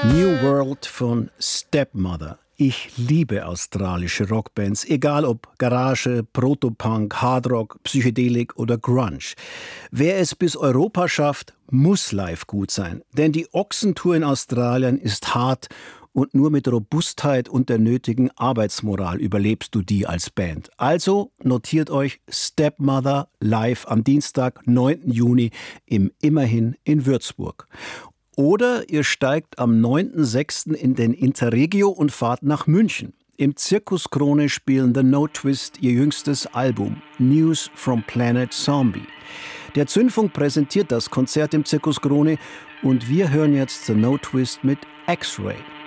New World von Stepmother. Ich liebe australische Rockbands, egal ob Garage, Protopunk, Hardrock, Psychedelik oder Grunge. Wer es bis Europa schafft, muss live gut sein. Denn die Ochsentour in Australien ist hart und nur mit Robustheit und der nötigen Arbeitsmoral überlebst du die als Band. Also notiert euch Stepmother live am Dienstag, 9. Juni im Immerhin in Würzburg. Oder ihr steigt am 9.6. in den Interregio und fahrt nach München. Im Zirkus Krone spielen The No Twist ihr jüngstes Album News from Planet Zombie. Der Zündfunk präsentiert das Konzert im Zirkus Krone und wir hören jetzt The No Twist mit X-Ray.